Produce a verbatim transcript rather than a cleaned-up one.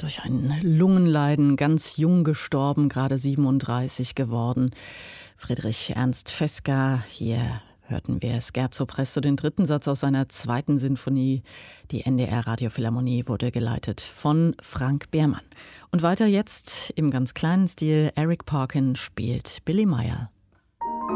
durch ein Lungenleiden ganz jung gestorben, gerade siebenunddreißig geworden. Friedrich Ernst Fesca, hier hörten wir Scherzo Presto, den dritten Satz aus seiner zweiten Sinfonie. Die N D R Radiophilharmonie wurde geleitet von Frank Behrmann. Und weiter jetzt im ganz kleinen Stil, Eric Parkin spielt Billy Meyer.